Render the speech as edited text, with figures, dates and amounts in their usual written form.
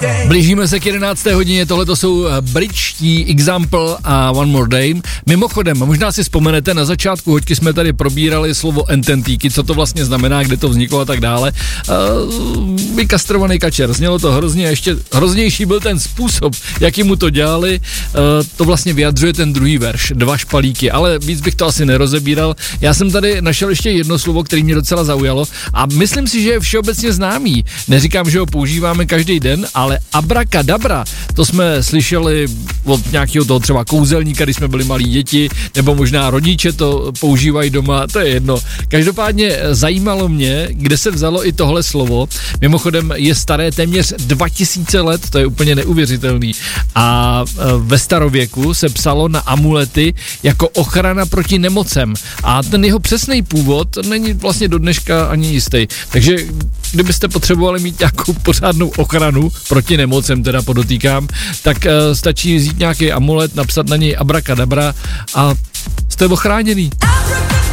Blížíme se k 11. hodině, tohle jsou britští Example a One More Day. Mimochodem, možná si vzpomenete, na začátku hoďky jsme tady probírali slovo ententíky, co to vlastně znamená, kde to vzniklo a tak dále. Vykastrovaný kačer, znělo to hrozně, ještě hroznější byl ten způsob, jaký mu to dělali. To vlastně vyjadřuje ten druhý verš, 2 špalíky, ale víc bych to asi nerozebíral. Já jsem tady našel ještě jedno slovo, které mě docela zaujalo a myslím si, že je všeobecně známý. Neříkám, že ho používáme každý den, ale abracadabra, to jsme slyšeli od nějakého toho třeba kouzelníka, když jsme byli malí děti, nebo možná rodiče to používají doma, to je jedno. Každopádně zajímalo mě, kde se vzalo i tohle slovo. Mimochodem je staré téměř 2000 let, to je úplně neuvěřitelný. A ve starověku se psalo na amulety jako ochrana proti nemocem. A ten jeho přesný původ není vlastně do dneška ani jistý. Takže kdybyste potřebovali mít nějakou pořádnou ochranu proti nemocem, teda podotýkám, tak stačí vzít nějaký amulet, napsat na něj abracadabra a jste ochráněný.